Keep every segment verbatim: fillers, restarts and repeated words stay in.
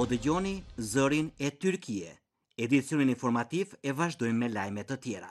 Po dëgjoni zërin e Tyrkie. Edicionin informativ e vazhdojmë me lajme të tjera.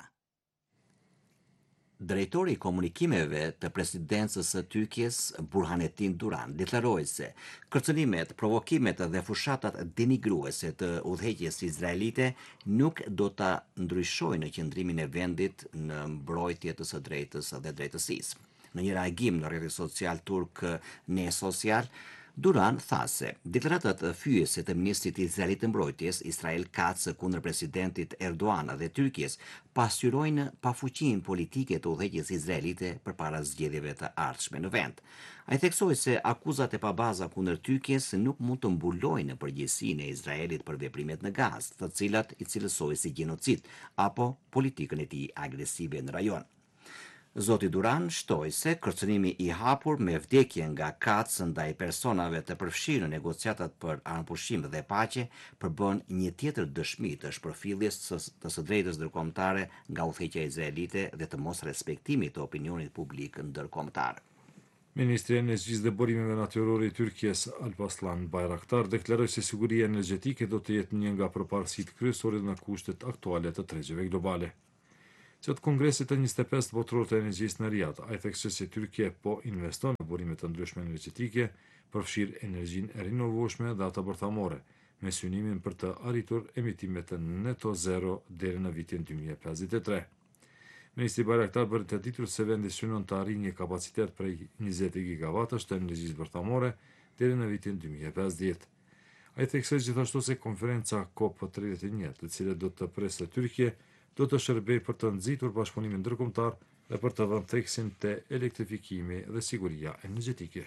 Drejtori i komunikimeve të presidencës së Tyrkjes, Burhanetin Duran, deklaroi se kërcënimet, provokimet dhe fushatat denigruese të udhëheqjes izraelite nuk do ta ndryshojnë qëndrimin e vendit në mbrojtje të së drejtës dhe drejtësisë. Në një reagim në rrjetin social turk Ne Social, Duran tha se deklaratat fyese të ministrit izraelit të mbrojtjes, Israel Katz, kundër presidentit Erdogan dhe Tyrkjes, pasqyrojnë pafuqinë politike të udhëheqjes izraelite përpara zgjedhjeve të ardhshme në vend. Ai theksoi se akuzat e pabaza kundër Tyrkjes nuk mund të mbulojnë përgjegjësinë e Izraelit për veprimet në Gazë, të cilat i cilësoi si gjenocid apo politikën e tij agresive në rajon. Zoti Duran shtoi se kërcënimi i hapur me vdekje nga Katz ndaj personave të përfshirë në negociatat për anëpushim dhe paqe përbën një tjetër dëshmi të shpërfilljes të së drejtës ndërkombëtare nga udhëheqja izraelite dhe të mos respektimit të opinionit publik ndërkombëtar. Ministri i Energjisë dhe Burimeve Natyrore i Tyrkisë, Alparslan Bayraktar, deklaroi se siguria energjetike do të jetë një nga përparësitë kryesore në kushtet aktuale të tregjeve globale. Gjatë kongresit të njëzet e pesë botëror të energjisë në Riyadh, ai theksoi se Tyrkia po investon në burime të ndryshme energjetike, përfshirë energjinë e rinovueshme dhe ato bërthamore, me synimin për të arritur emitimet të neto zero deri në vitin dy mijë e pesëdhjetë e tre. Ministri Bayraktar bëri të ditur se vendi synon të arrijë një kapacitet prej njëzet gigawatësh të energjisë bërthamore deri në vitin dy mijë e pesëdhjetë. Ai theksoi gjithashtu se konferenca COP tridhjetë e një, të cilët do të presë Tyrkie, do të shërbej për të nxitur bashkëpunimin ndërkombëtar dhe për të dhënë theksin te elektrifikimi dhe siguria energjetike.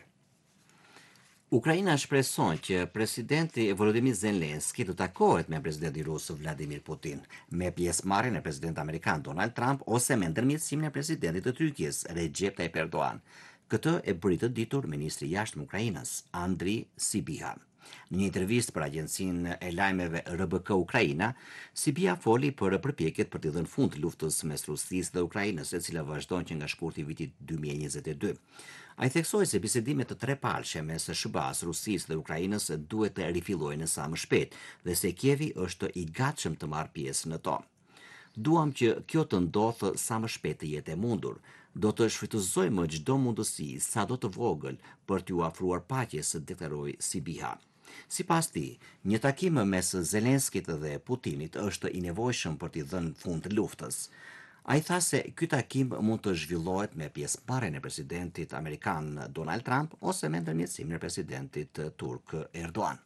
Ukraina shpreson që presidenti Volodymyr Zelensky të takohet me presidentin rus Vladimir Putin, me pjesëmarrjen e presidentit amerikan Donald Trump ose me ndërmjetësimin e presidentit të Tyrkisë Recep Tayyip Erdogan. Këtë e bëri të ditur ministri i jashtëm Ukrainës, Andriy Sybiha. Në një intervistë për agjencinë e lajmeve R B K Ukraina, Sybiha foli për përpjekjet për të dhënë fund luftës mes Rusisë dhe Ukrainës, e cila vazhdon që nga shkurti i vitit dy mijë e njëzet e dy. Ai theksoi se bisedimet të trepalshme mes S B A-s, Rusisë dhe Ukrainës duhet të rifillojnë sa më shpejt dhe se Kievi është i gatshëm të marrë pjesë në to. Duam që kjo të ndodhë sa më shpejt të jetë e mundur. Do të shfrytëzojmë çdo mundësi sa do të vogël për t'ju afruar paqes, deklaroi Sybiha. Sipas tij, një takim mes Zelenskit dhe Putinit është i nevojshëm për t'i dhënë fund luftës. Ai tha se ky takim mund të zhvillohet me pjesëmarrjen e presidentit amerikan Donald Trump ose me ndërmjetësimin e presidentit turk Erdogan.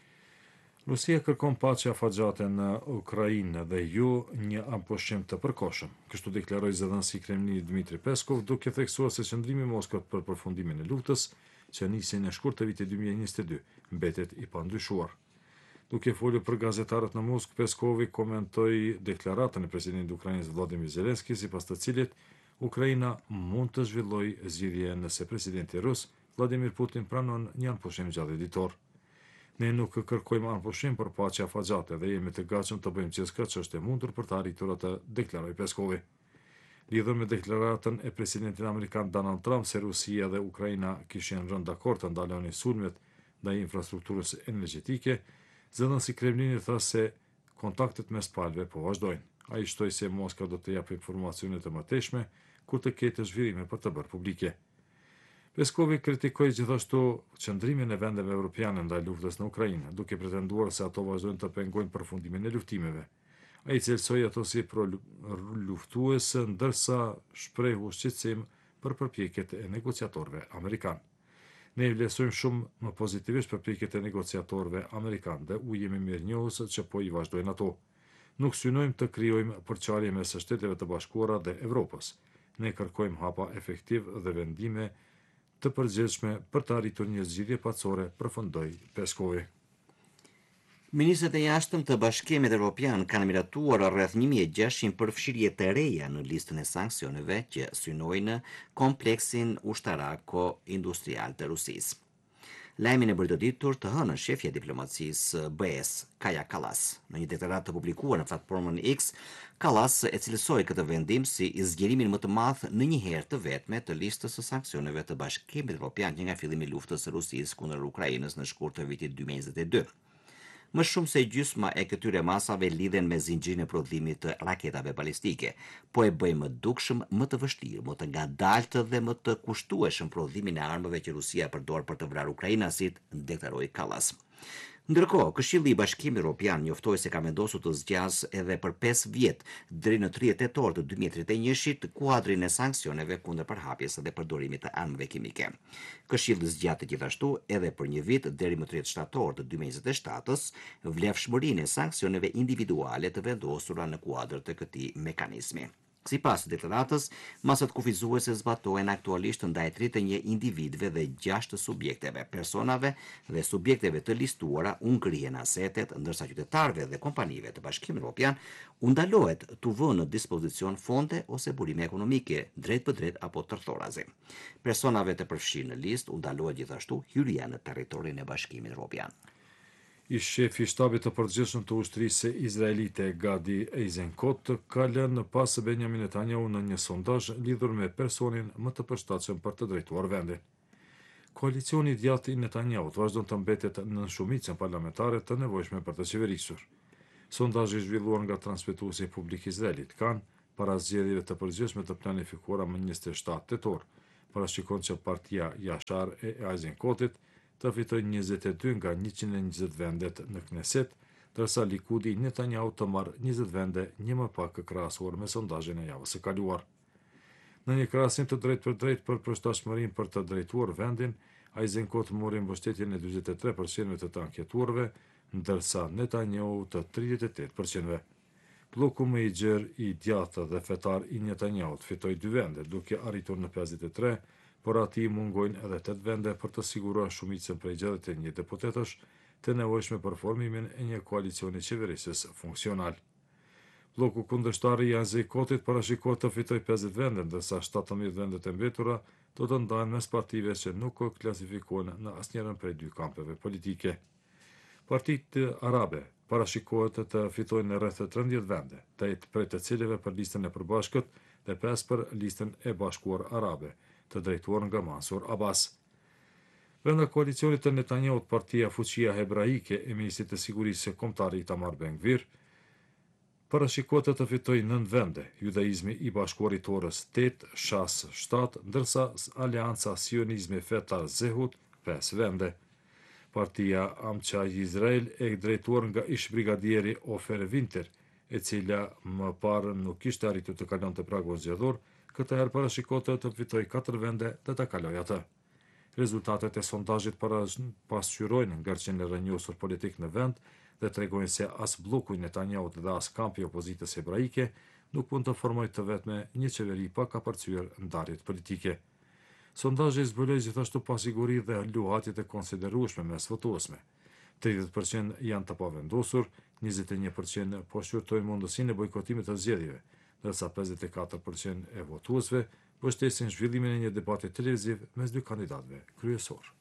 Rusia kërkon paqe afatgjate në Ukrainë dhe ju një anëpushim të përkohshëm. Kështu deklaroi zëdhënësi i Kremlinit Dmitri Peskov, duke theksuar se qëndrimi i Moskës për përfundimin e luftës, që nisi në shkurt të vitit dy mijë e njëzet e dy, mbetet i pandyshuar. Duke folur për gazetarët në Moskë, Peskovi komentoi deklaratën e presidentit të Ukrainës Volodymyr Zelensky, sipas të cilit Ukraina mund të zhvillojë zgjidhje nëse presidenti rus Vladimir Putin pranon një anëpushim gjatë ditor. Ne nuk kërkojmë anëpushim për paqe afatgjate dhe jemi të gatshëm të bëjmë gjithçka që është e mundur për të arritur atë, deklaroi Peskovi. Lidhur me deklaratën e presidentit amerikan Donald Trump se Rusia dhe Ukraina kishin rënë dakord të ndalonin sulmet ndaj infrastrukturës energjetike, zëdhënësi i Kremlinit tha se kontaktet mes palëve po vazhdojnë. Ai shtoi se Moska do të japë informacione të mëtejshme kur të ketë zhvillime për të bërë publike. Peskovi kritikoi gjithashtu qëndrimin e vendeve evropiane ndaj luftës në Ukrainë, duke pretenduar se ato vazhdojnë të pengojnë përfundimin e luftimeve. Ai cilësoi ato si pro luftues, ndërsa shprehu shqetësim për përpjekjet e negociatorëve amerikan. Ne vlerësojmë shumë më pozitivisht përpjekjet e negociatorëve amerikan dhe u jemi mirënjohës që po i vazhdojnë ato. Nuk synojmë të krijojmë përçarje mes Shteteve të Bashkuara dhe Evropës. Ne kërkojmë hapa efektiv dhe vendime të përgjithshme për të arritur një zgjidhje pacore, përfundoi Peskovi. Ministrat e jashtëm të Bashkimit Evropian kanë miratuar rreth një mijë e gjashtëqind përfshirje të reja në listën e sanksioneve që synojnë kompleksin ushtarako-industrial të Rusisë. Lajmin e bëri të ditur të hënën shefja e diplomacisë B E-s, Kaja Kallas. Në një deklaratë të publikuar në platformën X, Kallas e cilësoi këtë vendim si zgjerimin më të madh në një herë të vetme të listës së sanksioneve të Bashkimit Evropian që nga fillimi i luftës së Rusisë kundër Ukrainës në shkurt të vitit dy mijë e njëzet e dy. Më shumë se gjysma e këtyre masave lidhen me zinxhirin e prodhimit të raketave balistike, po e bëjmë më dukshëm më të vështirë, më të ngadaltë dhe më të kushtueshëm prodhimin e armëve që Rusia përdor për të vrarë ukrainasit, deklaroi Kallas. Ndërkohë, Këshilli i Bashkimit Evropian njoftoi se ka vendosur të zgjasë edhe për pesë vjet deri në tridhjetë tetor të dy mijë e tridhjetë e një-shit kuadrin e sanksioneve kundër përhapjes dhe përdorimit të armëve kimike. Këshilli zgjati gjithashtu edhe për një vit deri më tridhjetë shtator të dy mijë e njëzet e shtatës vlefshmërinë e sanksioneve individuale të vendosura në kuadër të këtij mekanizmi. Sipas deklaratës, masat kufizuese zbatohen aktualisht ndaj tridhjetë e një individëve dhe gjashtë subjekteve, personave dhe subjekteve të listuara u ngrihen asetet, ndërsa qytetarëve dhe kompanive të Bashkimit Evropian u ndalohet të vënë në dispozicion fonde ose burime ekonomike drejt për drejt apo tërthorazi. Personave të përfshirë në listë u ndalohet gjithashtu hyrja në territorin e Bashkimit Evropian. Ish shefi i shtabit të përgjithshëm të ushtrisë izraelite Gadi Eisenkot ka lënë pas Benjamin Netanyahu në një sondazh lidhur me personin më të përshtatshëm për të drejtuar vendin. Koalicioni i djathtë i Netanyahut vazhdon të mbetet në shumicën parlamentare të nevojshme për të qeverisur. Sondazhi i zhvilluar nga transmetuesi publik izraelit Kan para zgjedhjeve të përgjithshme të planifikuara më njëzet e shtatë tetor, parashikon që partia Yashar e Eisenkotit të fitojë njëzet e dy nga njëqind e njëzet vendet në Kneset, ndërsa Likudi i Netanyahut të marrë njëzet vende, një më pak krahasuar me sondazhin e javës së kaluar. Në një krahasim të drejtë për drejtë për përshtatshmërinë për të drejtuar vendin, Eisenkot mori mbështetjen e dyzet e tre përqind të të anketuarve, ndërsa Netanyahu të tridhjetë e tetë përqind. Bloku më i gjerë i djathtë dhe fetar i Netanyahut fitoi dy vende, duke arritur në pesëdhjetë e tre, por ati mungojnë edhe tetë vende për të siguruar shumicën prej gjashtëdhjetë e një deputetësh të nevojshme për formimin e një koalicioni qeverisjes funksional. Bloku kundërshtar i Eisenkotit parashikohet të fitojë pesëdhjetë vende, ndërsa shtatëmbëdhjetë vendet e mbetura do të ndahen mes partive që nuk klasifikohen në asnjërin prej dy kampeve politike. Partitë arabe parashikohet të fitojnë rreth trembëdhjetë vende, tetë prej të cilëve për listën e përbashkët dhe pesë për listën e bashkuar arabe, të drejtuar nga Mansur Abbas. Brenda koalicionit të Netanyahut, partia Fuqia Hebraike e ministrit të sigurisë kombëtare Itamar Ben-Gvir parashikohet të fitojë nëntë vende, Judaizmi i Bashkuar i Torës tetë, Shas shtatë, ndërsa Aleanca Sionizmi Fetar Zehut pesë vende. Partia Amqa Izrael e drejtuar nga ish brigadieri Ofer Winter, e cila më parë nuk kishte arritur të kalonte pragun zgjedhor, këtë herë parashikohet të fitojë katër vende dhe ta kalojë atë. Rezultatet e sondazhit pasqyrojnë ngarkesën e rrënjosur politik në vend dhe tregojnë se as bloku i Netanyahut dhe as kampi i opozitës hebraike nuk mund të formojë të vetme një qeveri pa kapërcyer ndarjet politike. Sondazhi zbuloi gjithashtu pasiguri dhe luhatjet e konsiderueshme mes votuesme. tridhjetë përqind janë të pavendosur, njëzet e një përqind po shqyrtojnë mundësinë e bojkotimit të zgjedhjeve, ndërsa pesëdhjetë e katër përqind e votuesve mbështesin zhvillimin e një debati televiziv mes dy kandidatëve kryesor.